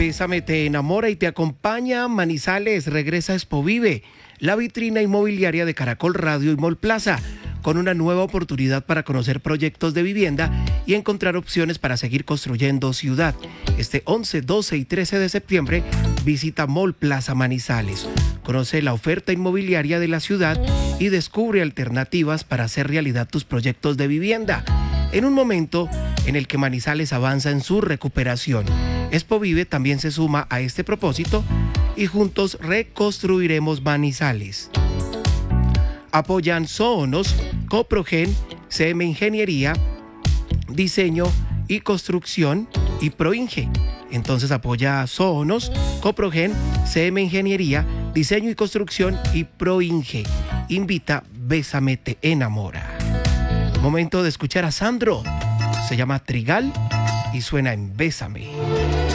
Bésame te enamora y te acompaña. Manizales regresa a Expo Vive, la vitrina inmobiliaria de Caracol Radio y Mall Plaza, con una nueva oportunidad para conocer proyectos de vivienda y encontrar opciones para seguir construyendo ciudad. Este 11, 12 y 13 de septiembre visita Mall Plaza Manizales. Conoce la oferta inmobiliaria de la ciudad y descubre alternativas para hacer realidad tus proyectos de vivienda, en un momento en el que Manizales avanza en su recuperación. Expo Vive también se suma a este propósito y juntos reconstruiremos Manizales. Apoyan Zoonos, Coprogen, CM Ingeniería, Diseño y Construcción y Proinge. Entonces apoya Zoonos, Coprogen, CM Ingeniería, Diseño y Construcción y Proinge. Invita Bésame te enamora. Momento de escuchar a Sandro. Se llama Trigal y suena en Bésame.